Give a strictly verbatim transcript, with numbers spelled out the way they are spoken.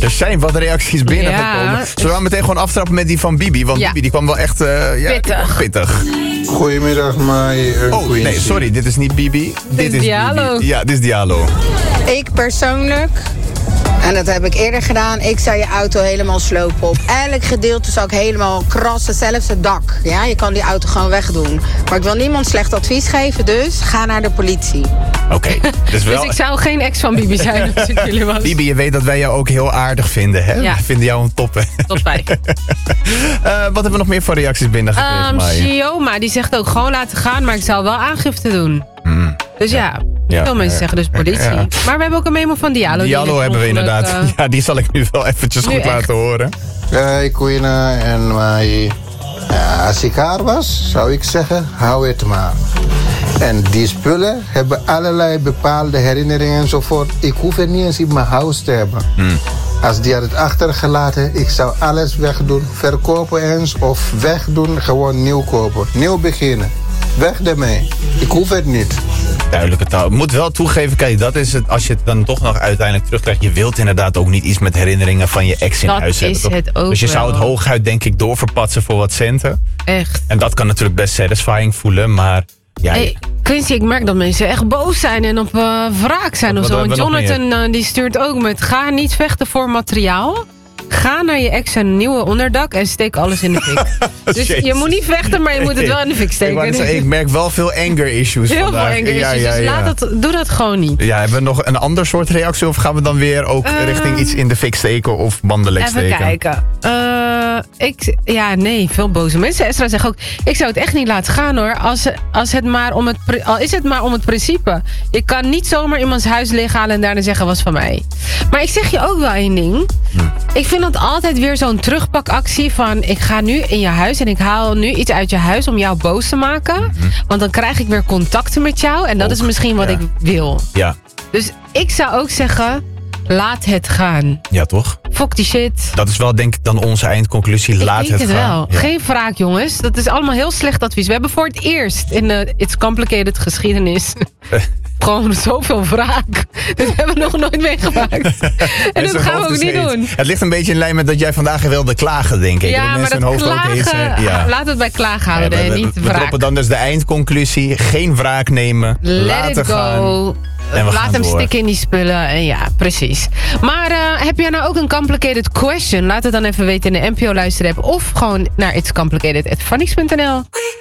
Er zijn wat reacties binnengekomen. Ja. Zullen we meteen gewoon aftrappen met die van Bibi? Want Ja. Bibi die kwam wel echt uh, ja, Pittig. pittig. Goedemiddag, Mai. Oh, nee, sorry. Dit is niet Bibi. Dit is Diallo. Bibi. Ja, dit is Diallo. Ik persoonlijk, en dat heb ik eerder gedaan, ik zou je auto helemaal slopen. Op elk gedeelte zou ik helemaal krassen, zelfs het dak. Ja, je kan die auto gewoon wegdoen. Maar ik wil niemand slecht advies geven, dus ga naar de politie. Oké. Okay, dus wel... dus ik zou geen ex van Bibi zijn als ik jullie was. Bibi, je weet dat wij jou ook heel aardig vinden, hè? Ja. We vinden jou een top, hè? Tot bij. uh, wat hebben we nog meer voor reacties binnengekregen, Um, Mai? Shioma, die zegt ook gewoon laten gaan, maar ik zou wel aangifte doen. Mm. Dus ja, Ja. veel mensen Ja. zeggen dus politie. Ja. Maar we hebben ook een memo van Diallo. Diallo hebben we inderdaad. Uh, Ja, die zal ik nu wel eventjes nu goed echt. laten horen. Hey, Queen en Mai. Ja, als ik haar was, zou ik zeggen, hou het maar. En die spullen hebben allerlei bepaalde herinneringen enzovoort. Ik hoef het niet eens in mijn huis te hebben. Mm. Als die had het achtergelaten, ik zou alles wegdoen. Verkopen eens of wegdoen, gewoon nieuw kopen. Nieuw beginnen. Weg ermee. Ik hoef het niet. Duidelijke taal. Ik moet wel toegeven, kijk, dat is het. Als je het dan toch nog uiteindelijk terugkrijgt. Je wilt inderdaad ook niet iets met herinneringen van je ex in Dat huis hebben. is toch? het ook Dus je zou het wel. hooguit denk ik doorverpatsen voor wat centen. Echt. En dat kan natuurlijk best satisfying voelen, maar ja. Hey, Quincy, ik merk dat mensen echt boos zijn en op uh, wraak zijn Wat- of wat zo. En hebben we nog Jonathan uh, die stuurt ook met: ga niet vechten voor materiaal. Ga naar je ex een nieuwe onderdak en steek alles in de fik. Dus Jezus. je moet niet vechten, maar je moet het wel in de fik Ik, steken. wou net zeggen, ik merk wel veel anger issues Heel vandaag. veel anger Ja, issues, ja, dus ja. laat dat, doe dat gewoon niet. Ja, hebben we nog een ander soort reactie? Of gaan we dan weer ook Uh, richting iets in de fik steken of bandenlek Even steken? kijken. Uh, ik, ja, nee, veel boze mensen. Esra zegt ook: ik zou het echt niet laten gaan hoor. Als, als het maar om het, pri- al is het maar om het principe. Je kan niet zomaar iemands huis leeghalen en daarna zeggen: was van mij. Maar ik zeg je ook wel één ding. Hm. Ik vind dat altijd weer zo'n terugpakactie van: ik ga nu in je huis en ik haal nu iets uit je huis om jou boos te maken. Mm-hmm. Want dan krijg ik weer contacten met jou en dat Ook, is misschien wat ja. ik wil. Ja, Dus ik zou ook zeggen: laat het gaan. ja toch? Fuck die shit. Dat is wel denk ik dan onze eindconclusie. Laat ik denk het het gaan. wel. Ja. Geen wraak, jongens. Dat is allemaal heel slecht advies. We hebben voor het eerst in de It's Complicated geschiedenis gewoon zoveel wraak. Dat hebben we nog nooit meegemaakt. En En dat zijn gaan we hoofd ook is niet heet. doen. Het ligt een beetje in lijn met dat jij vandaag wilde klagen, denk ik. Ja, dat maar mensen dat hun hoofd ook heet klagen... zijn. Ja. Laten we het bij klagen houden Ja, we, en we- niet we wraak. droppen dan dus de eindconclusie. Geen wraak nemen. Let laten it gaan. go. En we Laat gaan hem door. stikken in die spullen. En ja, precies. Maar uh, heb jij nou ook een complicated question? Laat het dan even weten in de N P O luisterapp. Of gewoon naar itscomplicated at funnies punt n l.